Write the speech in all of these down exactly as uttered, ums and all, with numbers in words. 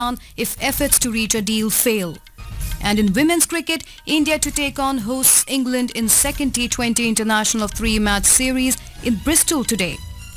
if efforts to reach a deal fail. And in women's cricket, India to take on hosts England in second T twenty international three-match series in Bristol today.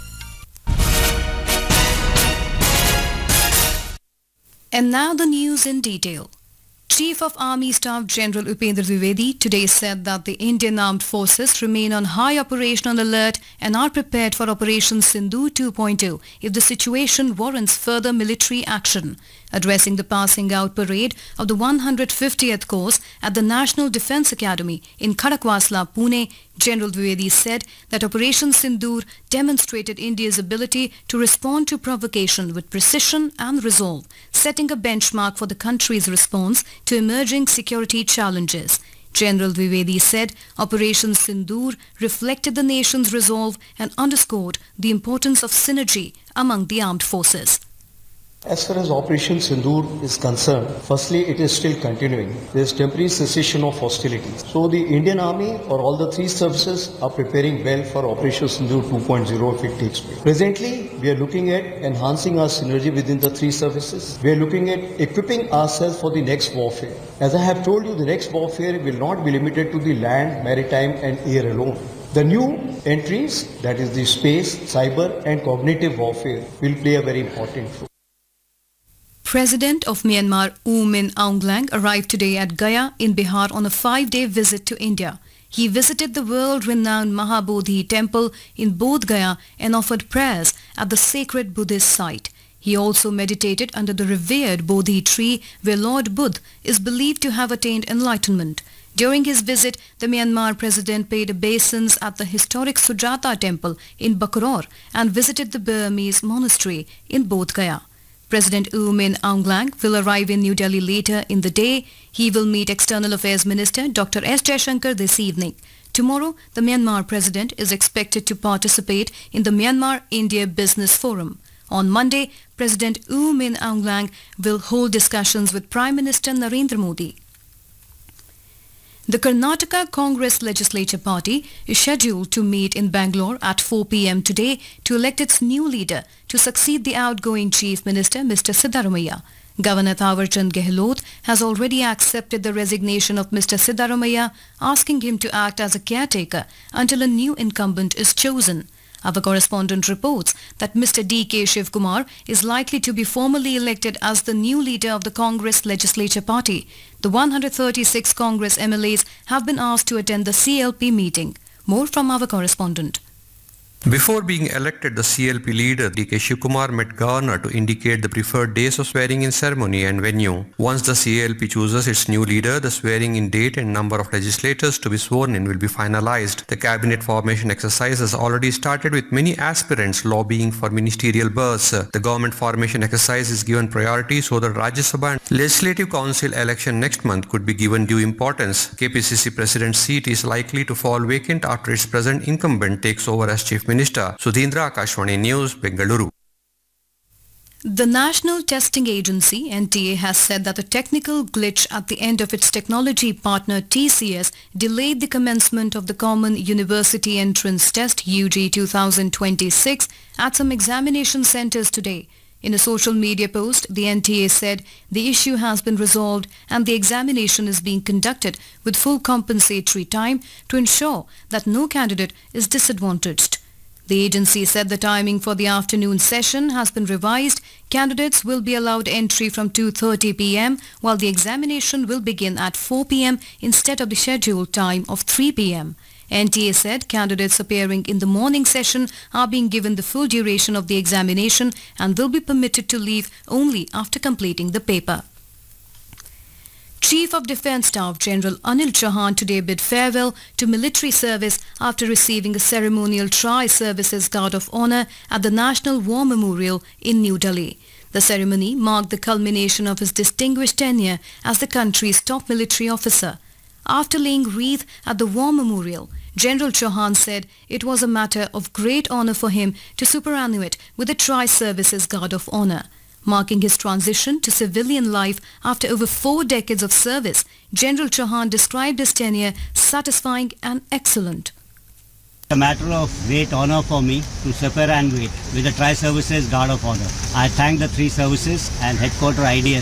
And now the news in detail. Chief of Army Staff General Upendra Dwivedi today said that the Indian Armed Forces remain on high operational alert and are prepared for Operation Sindoor two point oh if the situation warrants further military action. Addressing the passing out parade of the one hundred fiftieth course at the National Defence Academy in Khadakwasla, Pune, General Dwivedi said that Operation Sindoor demonstrated India's ability to respond to provocation with precision and resolve, setting a benchmark for the country's response to emerging security challenges. General Dwivedi said Operation Sindoor reflected the nation's resolve and underscored the importance of synergy among the armed forces. As far as Operation Sindoor is concerned, firstly, it is still continuing. There is temporary cessation of hostilities. So the Indian Army or all the three services are preparing well for Operation Sindoor two point oh if it takes place. Presently, we are looking at enhancing our synergy within the three services. We are looking at equipping ourselves for the next warfare. As I have told you, the next warfare will not be limited to the land, maritime and air alone. The new entries, that is the space, cyber and cognitive warfare, will play a very important role. President of Myanmar U Min Aung Hlaing arrived today at Gaya in Bihar on a five-day visit to India. He visited the world-renowned Mahabodhi temple in Bodh Gaya and offered prayers at the sacred Buddhist site. He also meditated under the revered Bodhi tree where Lord Buddha is believed to have attained enlightenment. During his visit, the Myanmar president paid obeisance at the historic Sujata temple in Bakror and visited the Burmese monastery in Bodh Gaya. President U Min Aung Hlaing will arrive in New Delhi later in the day. He will meet External Affairs Minister Doctor S Jaishankar this evening. Tomorrow, the Myanmar president is expected to participate in the Myanmar-India Business Forum. On Monday, President U Min Aung Hlaing will hold discussions with Prime Minister Narendra Modi. The Karnataka Congress Legislature Party is scheduled to meet in Bangalore at four p m today to elect its new leader to succeed the outgoing Chief Minister Mister Siddaramaiah. Governor Thawarchand Gehlot has already accepted the resignation of Mister Siddaramaiah, asking him to act as a caretaker until a new incumbent is chosen. Our correspondent reports that Mister D K Shivkumar is likely to be formally elected as the new leader of the Congress Legislature Party. The one hundred thirty-six Congress M L As have been asked to attend the C L P meeting. More from our correspondent. Before being elected, the C L P leader D K Shivkumar met Governor to indicate the preferred days of swearing-in ceremony and venue. Once the C L P chooses its new leader, the swearing-in date and number of legislators to be sworn in will be finalized. The cabinet formation exercise has already started with many aspirants lobbying for ministerial berths. The government formation exercise is given priority so that Rajya Sabha and Legislative Council election next month could be given due importance. K P C C President's seat is likely to fall vacant after its present incumbent takes over as Chief Minister. Minister Sudhindra, Akashvani News, Bengaluru. The National Testing Agency N T A has said that a technical glitch at the end of its technology partner T C S delayed the commencement of the Common University Entrance Test U G twenty twenty-six at some examination centres today. In a social media post, the N T A said the issue has been resolved and the examination is being conducted with full compensatory time to ensure that no candidate is disadvantaged. The agency said the timing for the afternoon session has been revised. Candidates will be allowed entry from two thirty p m while the examination will begin at four p m instead of the scheduled time of three p m N T A said candidates appearing in the morning session are being given the full duration of the examination and will be permitted to leave only after completing the paper. Chief of Defence Staff General Anil Chauhan today bid farewell to military service after receiving a ceremonial Tri-Services Guard of Honour at the National War Memorial in New Delhi. The ceremony marked the culmination of his distinguished tenure as the country's top military officer. After laying wreath at the War Memorial, General Chauhan said it was a matter of great honour for him to superannuate with the Tri-Services Guard of Honour. Marking his transition to civilian life after over four decades of service, General Chauhan described his tenure satisfying and excellent. A matter of great honor for me to swear and wait with the Tri-Services Guard of Honor. I thank the three services and Headquarter I D S